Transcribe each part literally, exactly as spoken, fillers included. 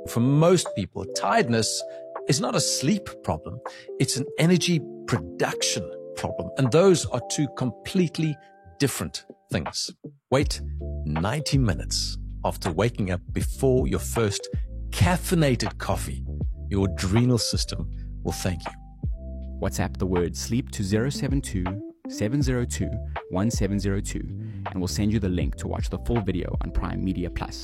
For most people, tiredness is not a sleep problem. It's an energy production problem. And those are two completely different things. Wait ninety minutes after waking up before your first caffeinated coffee. Your adrenal system will thank you. WhatsApp the word sleep to zero seven two, seven zero two, one seven zero two and we'll send you the link to watch the full video on Prime Media Plus.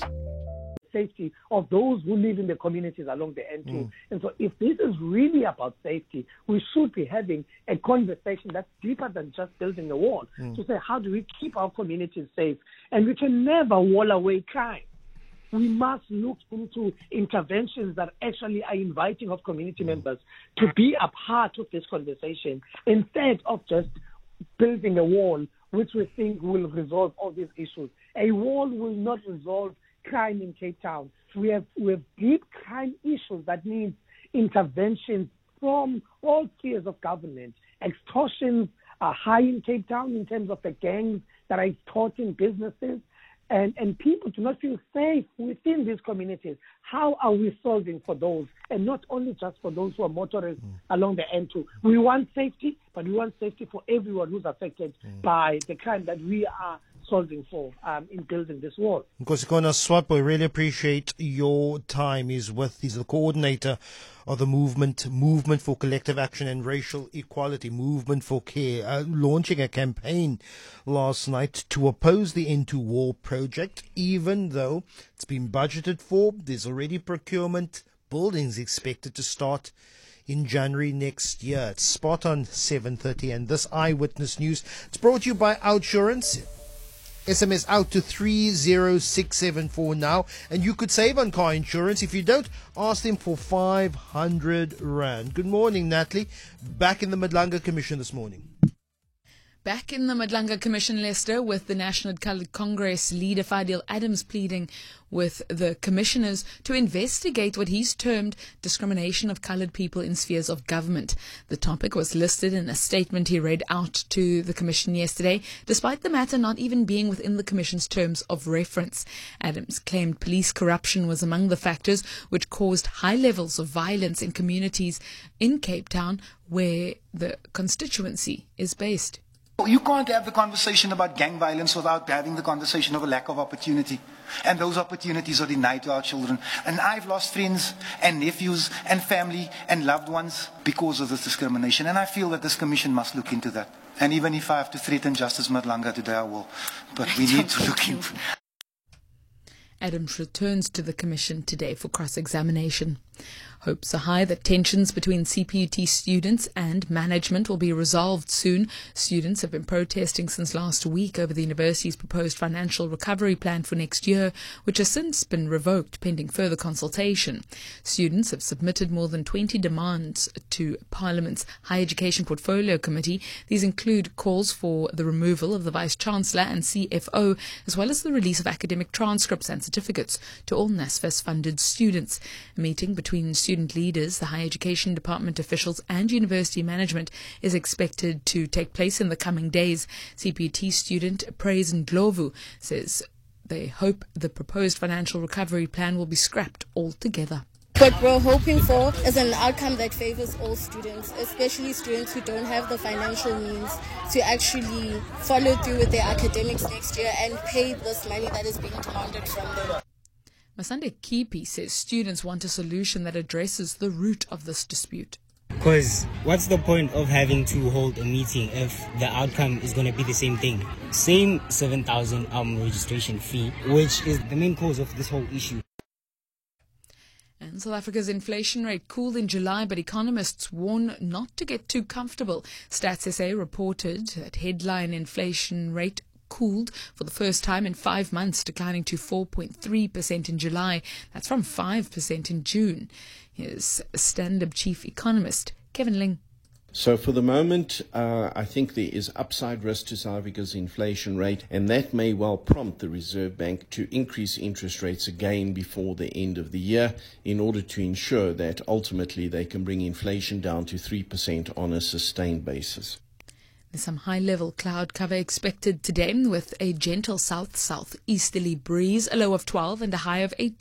Safety of those who live in the communities along the N two. Mm. And so if this is really about safety, we should be having a conversation that's deeper than just building a wall mm. to say, how do we keep our communities safe? And we can never wall away crime. We must look into interventions that actually are inviting of community mm. members to be a part of this conversation instead of just building a wall, which we think will resolve all these issues. A wall will not resolve crime in Cape Town. We have we have deep crime issues that need interventions from all tiers of government. Extortions are high in Cape Town in terms of the gangs that are extorting businesses, and, and people do not feel safe within these communities. How are we solving for those, and not only just for those who are motorists mm. along the N two? We want safety, but we want safety for everyone who's affected mm. by the crime that we are solving for um, in building this wall. Nkosikazi Swap, we really appreciate your time. He's with, he's the coordinator of the movement, Movement for Collective Action and Racial Equality, Movement for Care, uh, launching a campaign last night to oppose the N two Wall project, even though it's been budgeted for. There's already procurement. Buildings expected to start in January next year. It's spot on seven thirty, and this Eyewitness News, it's brought to you by Outsurance. S M S out to three zero six seven four now, and you could save on car insurance. If you don't, ask them for five hundred rand. Good morning, Natalie. Back in the Madlanga Commission this morning. Back in the Madlanga Commission, Leicester, with the National Coloured Congress leader Fadil Adams pleading with the commissioners to investigate what he's termed discrimination of coloured people in spheres of government. The topic was listed in a statement he read out to the commission yesterday, despite the matter not even being within the commission's terms of reference. Adams claimed police corruption was among the factors which caused high levels of violence in communities in Cape Town, where the constituency is based. You can't have the conversation about gang violence without having the conversation of a lack of opportunity. And those opportunities are denied to our children. And I've lost friends and nephews and family and loved ones because of this discrimination. And I feel that this commission must look into that. And even if I have to threaten Justice Madlanga today, I will. But we need to look into it. Adams returns to the commission today for cross-examination. Hopes are high that tensions between C P U T students and management will be resolved soon. Students have been protesting since last week over the university's proposed financial recovery plan for next year, which has since been revoked pending further consultation. Students have submitted more than twenty demands to Parliament's Higher Education Portfolio Committee. These include calls for the removal of the Vice-Chancellor and C F O, as well as the release of academic transcripts and certificates to all NSFAS-funded students. A meeting between student leaders, the Higher Education Department officials and university management is expected to take place in the coming days. C P U T student Praise Ndlovu says they hope the proposed financial recovery plan will be scrapped altogether. What we're hoping for is an outcome that favors all students, especially students who don't have the financial means to actually follow through with their academics next year and pay this money that is being demanded from them. Masande Kipi says students want a solution that addresses the root of this dispute. Because what's the point of having to hold a meeting if the outcome is going to be the same thing? Same seven thousand um registration fee, which is the main cause of this whole issue. And South Africa's inflation rate cooled in July, but economists warn not to get too comfortable. Stats S A reported that headline inflation rate cooled for the first time in five months, declining to four point three percent in July. That's from five percent in June. Here's Stand-Up Chief Economist Kevin Ling. So for the moment, uh, I think there is upside risk to South Africa's inflation rate, and that may well prompt the Reserve Bank to increase interest rates again before the end of the year in order to ensure that ultimately they can bring inflation down to three percent on a sustained basis. There's some high-level cloud cover expected today with a gentle south-southeasterly breeze, a low of twelve and a high of eighteen.